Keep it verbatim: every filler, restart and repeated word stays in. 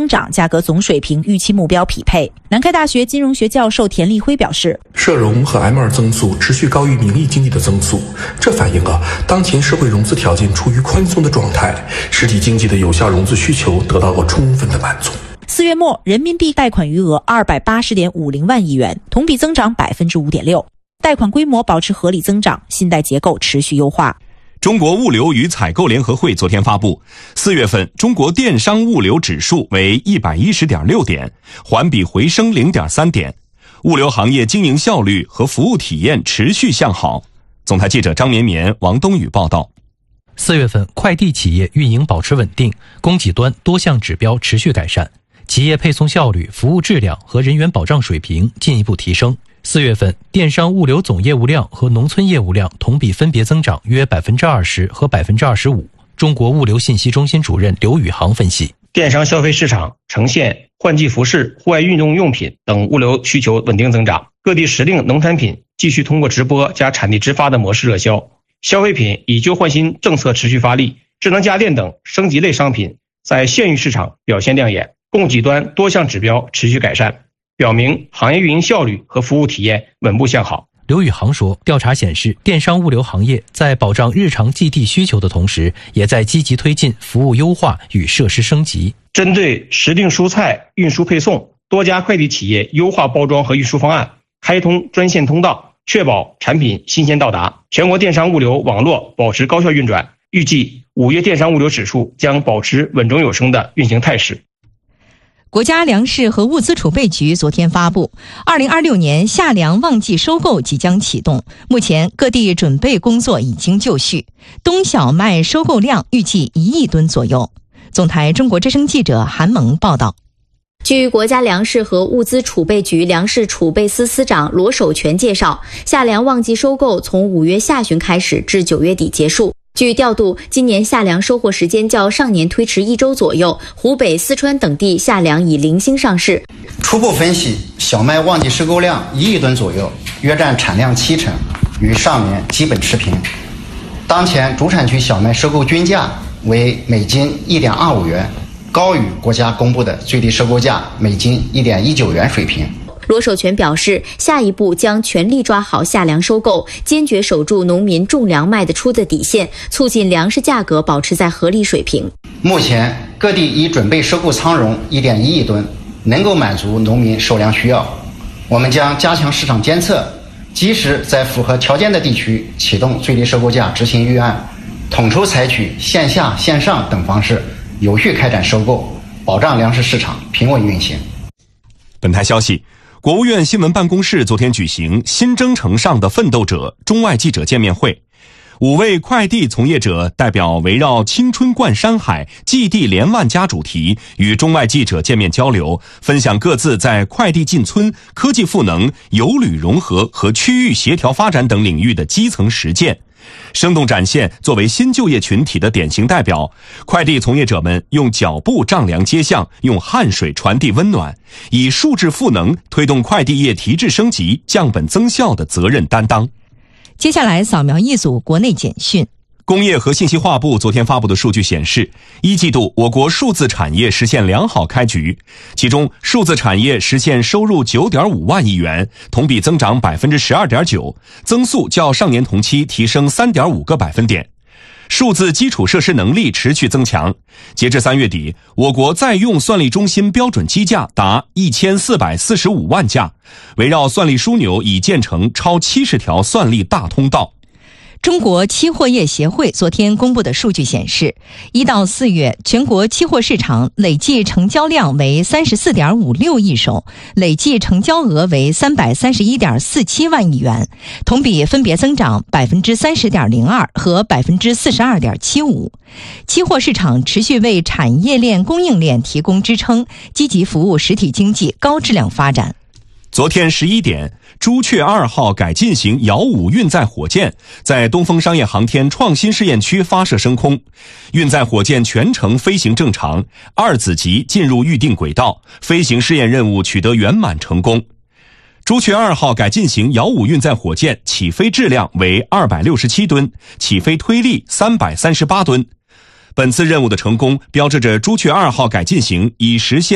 增长价格总水平预期目标匹配。南开大学金融学教授田立辉表示， 社融和 M 二 增速持续高于名义经济的增速，这反映了当前社会融资条件处于宽松的状态，实体经济的有效融资需求得到了充分的满足。 四月末，人民币贷款余额二百八十点五零万亿元，同比增长百分之五点六，贷款规模保持合理增长，信贷结构持续优化。 中国物流与采购联合会昨天发布，四月份中国电商物流指数为 一百一十点六点，环比回升 零点三点。物流行业经营效率和服务体验持续向好。总台记者张绵绵、王冬雨报道。 四月份，快递企业运营保持稳定，供给端多项指标持续改善，企业配送效率、服务质量和人员保障水平进一步提升。四月份，电商物流总业务量和农村业务量同比分别增长约 百分之二十 和 百分之二十五。中国物流信息中心主任刘宇航分析， 电商消费市场呈现换季服饰、户外运动用品等物流需求稳定增长，各地时令农产品继续通过直播加产地直发的模式热销，消费品以旧换新政策持续发力，智能家电等升级类商品在县域市场表现亮眼，供给端多项指标持续改善，表明行业运营效率和服务体验稳步向好。 刘宇航说，调查显示，电商物流行业在保障日常寄递需求的同时，也在积极推进服务优化与设施升级。 针对时令蔬菜运输配送，多家快递企业优化包装和运输方案，开通专线通道，确保产品新鲜到达。全国电商物流网络保持高效运转，预计五月电商物流指数将保持稳中有升的运行态势。 国家粮食和物资储备局昨天发布，二零二六年夏粮旺季收购即将启动，目前各地准备工作已经就绪，冬小麦收购量预计一亿吨左右。总台中国之声记者韩萌报道。 据国家粮食和物资储备局粮食储备司司长罗守全介绍，夏粮旺季收购从五月下旬开始至九月底结束。据调度，今年夏粮收获时间较上年推迟一周左右，湖北、四川等地夏粮已零星上市。 初步分析，小麦旺季收购量一亿吨左右，约占产量七成，与上年基本持平。当前主产区小麦收购均价为每斤一点二五元，高于国家公布的最低收购价每斤一点一九元水平。 罗守全表示，下一步将全力抓好夏粮收购，坚决守住农民种粮卖得出的底线，促进粮食价格保持在合理水平。 目前各地已准备收购仓容 一点一亿吨，能够满足农民收粮需要。我们将加强市场监测，及时在符合条件的地区启动最低收购价执行预案，统筹采取线下、线上等方式，有序开展收购，保障粮食市场平稳运行。 本台消息，国务院新闻办公室昨天举行新征程上的奋斗者中外记者见面会，五位快递从业者代表围绕青春冠山海、寄递连万家主题与中外记者见面交流，分享各自在快递进村、科技赋能、有旅融合和区域协调发展等领域的基层实践，生动展现作为新就业群体的典型代表，快递从业者们用脚步丈量街巷，用汗水传递温暖，以数字赋能推动快递业提质升级、降本增效的责任担当。 接下来扫描一组国内简讯。 工业和信息化部昨天发布的数据显示，一季度我国数字产业实现良好开局，其中数字产业实现收入 九点五万亿元，同比增长 百分之十二点九， 增速较上年同期提升 三点五个百分点。数字基础设施能力持续增强，截至三月底，我国在用算力中心标准机架达一千四百四十五万架，围绕算力枢纽已建成超七十条算力大通道。 中国期货业协会昨天公布的数据显示，一到四月全国期货市场累计成交量为 三十四点五六亿手，累计成交额为 三百三十一点四七万亿元，同比分别增长 百分之三十点零二 和 百分之四十二点七五。期货市场持续为产业链供应链提供支撑，积极服务实体经济高质量发展。 昨天十一点，朱雀二号改进型遥五运载火箭在东风商业航天创新试验区发射升空，运载火箭全程飞行正常，二子级进入预定轨道，飞行试验任务取得圆满成功。朱雀二号改进型遥五运载火箭起飞质量为二百六十七吨，起飞推力三百三十八吨。本次任务的成功标志着朱雀二号改进型已实现